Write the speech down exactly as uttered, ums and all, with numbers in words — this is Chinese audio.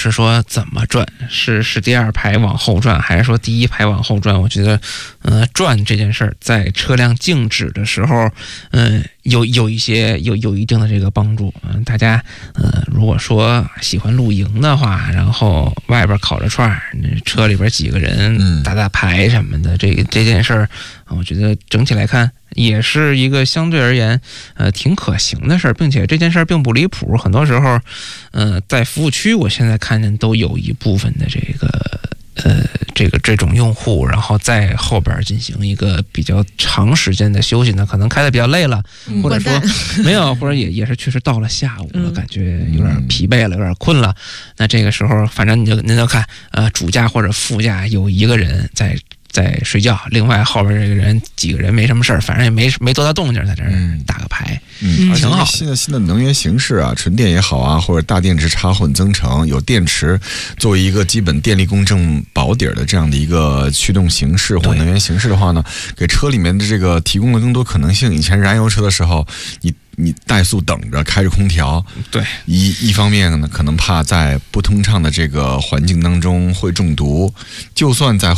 是说怎么转，是是第二排往后转，还是说第一排往后转？我觉得，呃，转这件事儿在车辆静止的时候，嗯、呃，有有一些有有一定的这个帮助。嗯、呃，大家呃，如果说喜欢露营的话，然后外边烤着串儿，车里边几个人打打牌什么的，这个这件事儿，我觉得整体来看也是一个相对而言呃挺可行的事儿，并且这件事儿并不离谱。很多时候，呃，在服务区，我现在看见都有一部分的这个呃这个这种用户，然后在后边进行一个比较长时间的休息呢，可能开的比较累了， 嗯、 或者说没有，或者也也是确实到了下午了， 嗯、 感觉有点疲惫了，有点困了。那这个时候，反正你就您就看，呃，主驾或者副驾有一个人在。在睡觉，另外后边这个人几个人没什么事儿，反正也没没多大动静，在这儿打个牌， 嗯， 挺好。 现在新的能源形式啊，纯电也好啊，或者大电池插混增程，有电池作为一个基本电力共振保底的这样的一个驱动形式或能源形式的话呢，给车里面的这个提供了更多可能性。以前燃油车的时候，你。你怠速等着开着空调， 对， 一一方面呢，可能怕在不通畅的这个环境当中会中毒，就算在